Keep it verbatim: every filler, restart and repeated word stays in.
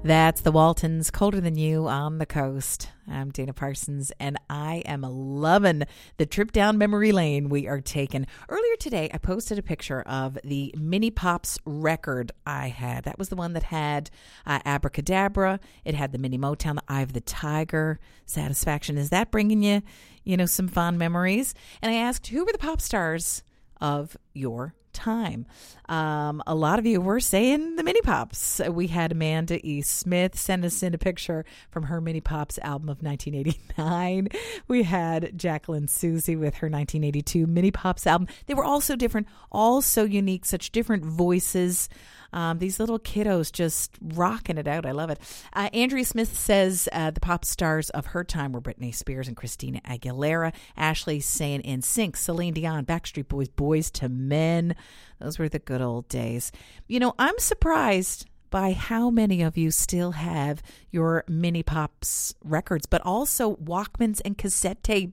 That's the Waltons, Colder Than You on the Coast. I'm Dana Parsons, and I am loving the trip down memory lane we are taking. Earlier today, I posted a picture of the Mini Pops record I had. That was the one that had uh, Abracadabra. It had the Mini Motown, the Eye of the Tiger, Satisfaction. Is that bringing you, you know, some fond memories? And I asked, who were the pop stars of your time? Um, a lot of you were saying the Mini Pops. We had Amanda E. Smith send us in a picture from her Mini Pops album of nineteen eighty-nine. We had Jacqueline Susie with her nineteen eighty-two Mini Pops album. They were all so different, all so unique, such different voices. Um, these little kiddos just rocking it out. I love it. Uh, Andrea Smith says uh, the pop stars of her time were Britney Spears and Christina Aguilera. Ashley saying N Sync, Celine Dion, Backstreet Boys, Boys to Men. Those were the good old days. You know, I'm surprised by how many of you still have your Mini Pops records, but also Walkmans and cassette tape